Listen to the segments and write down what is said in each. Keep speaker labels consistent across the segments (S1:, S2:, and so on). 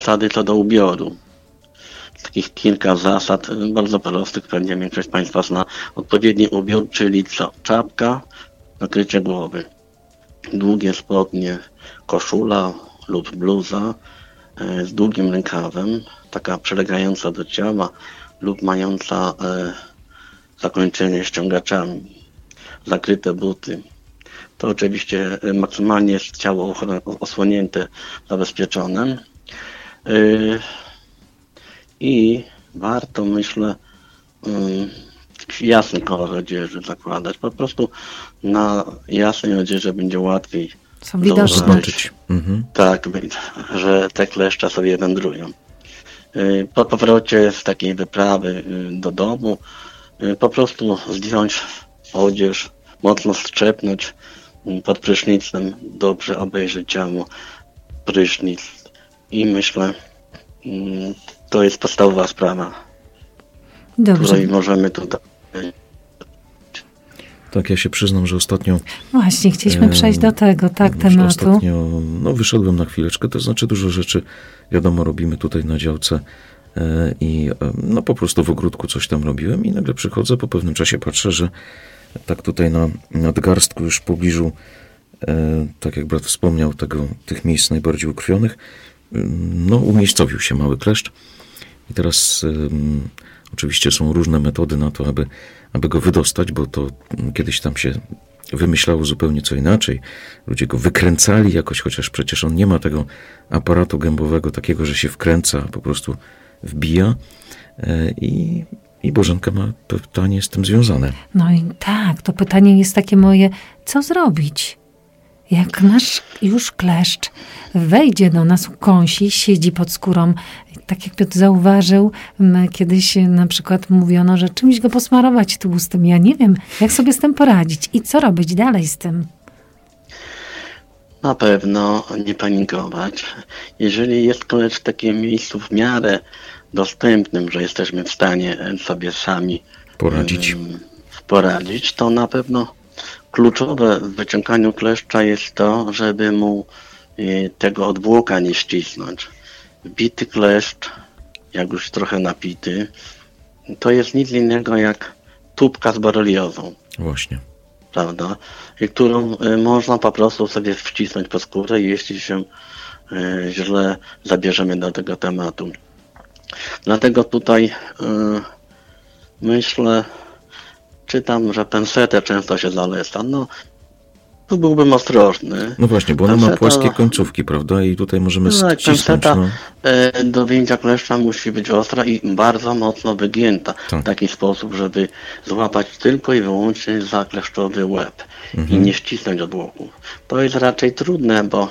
S1: zasady co do ubioru. Takich kilka zasad bardzo prostych, pewnie większość Państwa zna. Odpowiedni ubiór, czyli co? Czapka, nakrycie głowy. Długie spodnie, koszula lub bluza z długim rękawem, taka przylegająca do ciała lub mająca zakończenie ściągaczami. Zakryte buty. To oczywiście maksymalnie jest ciało osłonięte, zabezpieczone. I warto, myślę, jasny kolor odzieży zakładać. Po prostu na jasnej odzieży będzie łatwiej
S2: zobaczyć.
S1: Tak, że te kleszcze sobie wędrują. Po powrocie z takiej wyprawy do domu po prostu zdjąć odzież, mocno strzepnąć pod prysznicem, dobrze obejrzeć ciało, prysznic i myślę, to jest podstawowa sprawa, której możemy tutaj...
S2: Tak, ja się przyznam, że ostatnio...
S3: Właśnie, chcieliśmy przejść do tego, tematu.
S2: Ostatnio, wyszedłem na chwileczkę, to znaczy dużo rzeczy, wiadomo, robimy tutaj na działce i po prostu w ogródku coś tam robiłem i nagle przychodzę, po pewnym czasie patrzę, że tak tutaj na nadgarstku już w pobliżu, tak jak brat wspomniał, tych miejsc najbardziej ukrwionych, umiejscowił się mały kleszcz i teraz oczywiście są różne metody na to, aby go wydostać, bo to kiedyś tam się wymyślało zupełnie co inaczej. Ludzie go wykręcali jakoś, chociaż przecież on nie ma tego aparatu gębowego takiego, że się wkręca, a po prostu wbija i Bożenka ma pytanie z tym związane.
S3: No i tak, to pytanie jest takie moje, co zrobić? Jak nasz już kleszcz wejdzie do nas, ukąsi, siedzi pod skórą, tak jak Piotr zauważył, kiedyś na przykład mówiono, że czymś go posmarować tłustym. Ja nie wiem, jak sobie z tym poradzić i co robić dalej z tym.
S1: Na pewno nie panikować. Jeżeli jest kleszcz w takim miejscu w miarę dostępnym, że jesteśmy w stanie sobie sami poradzić, to na pewno kluczowe w wyciąganiu kleszcza jest to, żeby mu tego odwłoka nie ścisnąć. Wbity kleszcz, jak już trochę napity, to jest nic innego jak tubka z boreliozą.
S2: Właśnie.
S1: Prawda? I którą można po prostu sobie wcisnąć pod skórę, jeśli się źle zabierzemy do tego tematu. Dlatego tutaj myślę, czytam, że pensetę często się zaleca. Tu byłbym ostrożny.
S2: No właśnie, bo ona ma płaskie końcówki, prawda? I tutaj możemy ścisnąć.
S1: Penseta do wyjęcia kleszcza musi być ostra i bardzo mocno wygięta. W taki sposób, żeby złapać tylko i wyłącznie za kleszczowy łeb i nie ścisnąć odwłoku. To jest raczej trudne, bo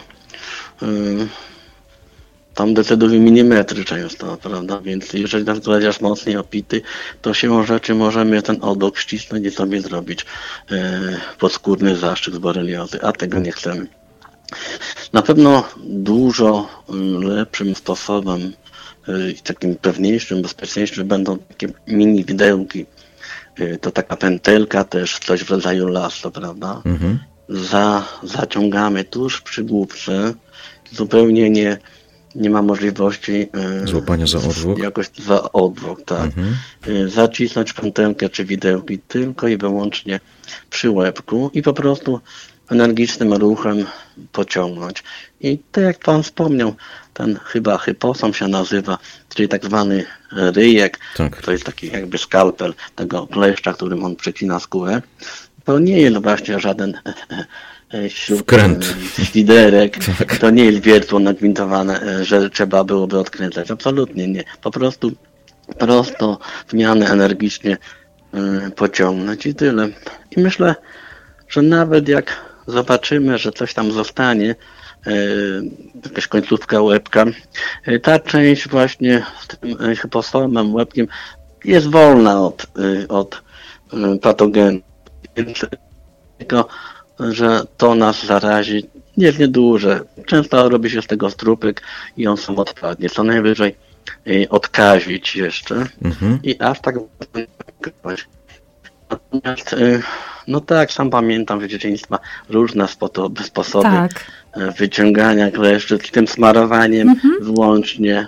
S1: tam decydują milimetry często, prawda? Więc jeżeli nas gleciarz mocniej opity, to siłą rzeczy możemy ten odwłok ścisnąć i sobie zrobić podskórny zastrzyk z boreliozy, a tego nie chcemy. Na pewno dużo lepszym sposobem i takim pewniejszym, bezpieczniejszym będą takie mini widełki. To taka pętelka też, coś w rodzaju lasso, prawda? Zaciągamy tuż przy główce, zupełnie nie ma możliwości
S2: złapania za odwłok?
S1: Jakoś za odwłok, tak. Zacisnąć pętelkę czy widełki tylko i wyłącznie przy łebku i po prostu energicznym ruchem pociągnąć. I tak jak Pan wspomniał, ten chyba hyposom się nazywa, czyli tak zwany ryjek, to jest taki jakby skalpel tego kleszcza, którym on przecina skórę. To nie jest właśnie żaden
S2: wkręt,
S1: świderek, to nie jest wiertło nagwintowane, że trzeba byłoby odkręcać. Absolutnie nie. Po prostu prosto w mianę energicznie pociągnąć i tyle. I myślę, że nawet jak zobaczymy, że coś tam zostanie, jakaś końcówka łebka, ta część właśnie z tym hyposomem, łebkiem jest wolna od patogenu. Więc tylko, że to nas zarazi, jest nieduże. Często robi się z tego strupek i on sam odpadnie. Co najwyżej odkazić jeszcze i aż tak Natomiast, no tak, sam pamiętam z dzieciństwa różne sposoby
S3: Tak.
S1: wyciągania kleszczy, z tym smarowaniem włącznie.